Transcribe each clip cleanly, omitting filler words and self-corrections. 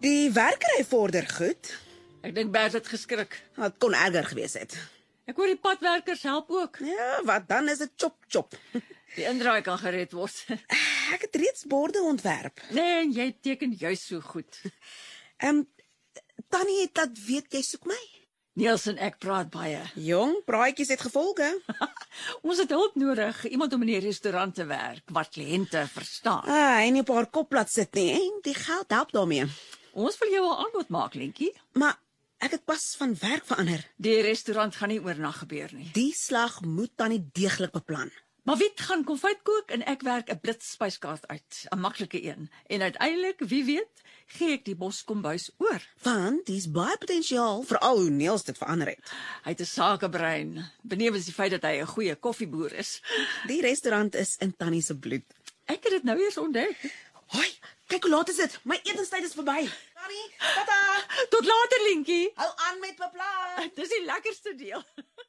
Die werkery vorder goed. Ek dink Bert het geskrik. Het kon erger gewees het. Ek hoor die padwerkers help ook. Ja, wat dan is dit chop. Die indraai kan gered word. Ek het reeds borde ontwerp. Nee, en jy teken juist so goed. Tannie het laat weet jy soek my. Niels en ek praat baie. Jong, praatjies het gevolge. Ons het hulp nodig, iemand om in die restaurant te werk, wat kliënte verstaan. En nie 'n paar kop laat sit nie, en die geld help daarmee. Ons wil jou 'n aanbod maak, Lientjie. Maar ek het pas van werk verander. Die restaurant gaan nie oornag gebeur nie. Die slag moet tannie deeglik beplan. Maar wie gaan konfyt kook en ek werk 'n blitsspyskaart uit, 'n maklike een. En uiteindelik, wie weet, gee ek die boskombuis oor. Want dis baie potensiaal, veral hoe Niels dit verander het. Hy het 'n sakebrein, benewens die feit dat hy 'n goeie koffieboer is. Die restaurant is in tannie se bloed. Ek het dit nou eers ontdek. Hoi, kyk hoe laat is dit? My etenstyd is verby. Tannie, tata. Tot later, Lientjie. Hou aan met beplan. Dis die lekkerste deel.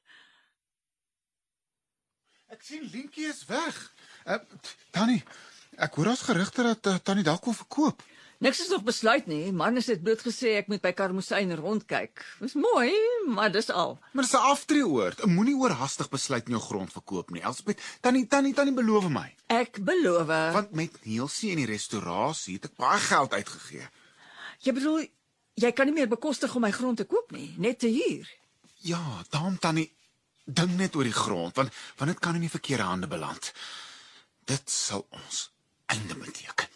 Ek sien Lientjie is weg. Tannie, ek hoor as gerugte dat Tannie dalk wil verkoop. Niks is nog besluit nie. Man het bloot gesê ek moet by Karmosyn rondkyk. Dis mooi, maar dis al. Maar dis 'n aftreeoord. Moenie oorhaastig besluit in jou grond verkoop nie. Elsbeth, Tannie beloof my. Ek beloof. Want met Nielsie in die restaurasie het ek baie geld uitgegee. Jy bedoel, jy kan nie meer bekostig om my grond te koop nie, net te huur. Ja, daarom Tannie, dink net oor die grond, want dit kan in die verkeerde hande beland. Dit sal ons einde beteken.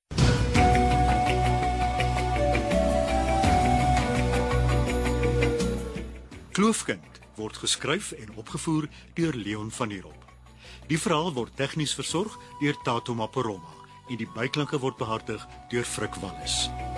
Kloofkind word geskryf en opgevoer deur Leon van der Walt. Die verhaal word tegnies versorg deur Tato Maporoma en die byklanke word behartig deur Frik Wallis.